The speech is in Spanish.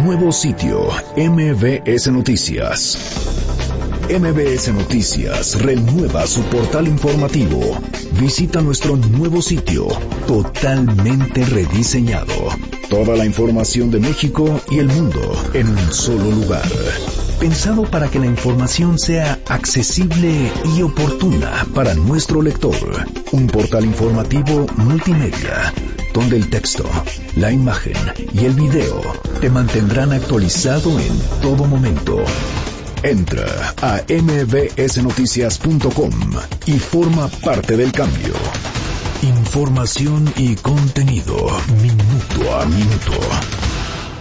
nuevo sitio, MBS Noticias. MBS Noticias renueva su portal informativo. Visita nuestro nuevo sitio, totalmente rediseñado. Toda la información de México y el mundo en un solo lugar. Pensado para que la información sea accesible y oportuna para nuestro lector. Un portal informativo multimedia, donde el texto, la imagen y el video te mantendrán actualizado en todo momento. Entra a mbsnoticias.com y forma parte del cambio. Información y contenido minuto a minuto.